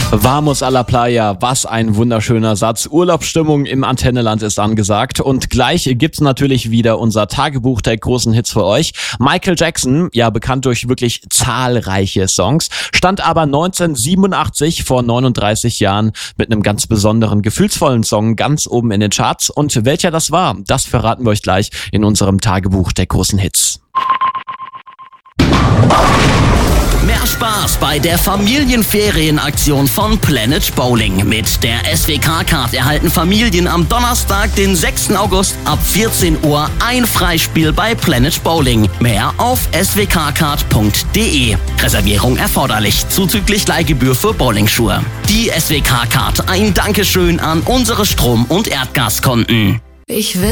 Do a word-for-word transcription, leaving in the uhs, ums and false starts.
Vamos a la playa, was ein wunderschöner Satz. Urlaubsstimmung im Antenneland ist angesagt und gleich gibt's natürlich wieder unser Tagebuch der großen Hits für euch. Michael Jackson, ja bekannt durch wirklich zahlreiche Songs, stand aber neunzehnhundertsiebenundachtzig, vor neununddreißig Jahren, mit einem ganz besonderen, gefühlsvollen Song ganz oben in den Charts. Und welcher das war, das verraten wir euch gleich in unserem Tagebuch der großen Hits. Mehr Spaß bei der Familienferienaktion von Planet Bowling. Mit der S W K-Card erhalten Familien am Donnerstag, den sechsten August ab vierzehn Uhr ein Freispiel bei Planet Bowling. Mehr auf s w k card punkt d e. Reservierung erforderlich, zuzüglich Leihgebühr für Bowlingschuhe. Die S W K-Card, ein Dankeschön an unsere Strom- und Erdgaskonten. Ich will